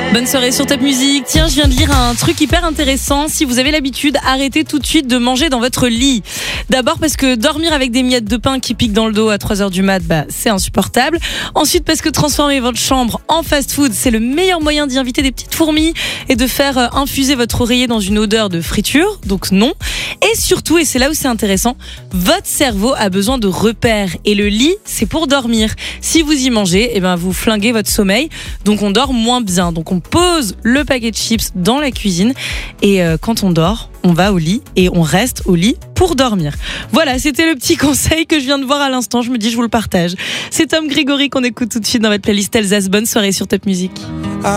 Bonne soirée sur Top Music. Tiens, je viens de lire un truc hyper intéressant. Si vous avez l'habitude, arrêtez tout de suite de manger dans votre lit. D'abord parce que dormir avec des miettes de pain qui piquent dans le dos à 3h du mat, c'est insupportable. Ensuite parce que transformer votre chambre en fast-food, c'est le meilleur moyen d'y inviter des petites fourmis et de faire infuser votre oreiller dans une odeur de friture. Donc non. Et surtout, et c'est là où c'est intéressant, votre cerveau a besoin de repères. Et le lit, c'est pour dormir. Si vous y mangez, vous flinguez votre sommeil. Donc on dort moins bien. Donc on pose le paquet de chips dans la cuisine et quand on dort, on va au lit et on reste au lit pour dormir. Voilà, c'était le petit conseil que je viens de voir à l'instant. Je me dis, je vous le partage. C'est Tom Grégory qu'on écoute tout de suite dans votre playlist Alsace. Bonne soirée sur Top Music.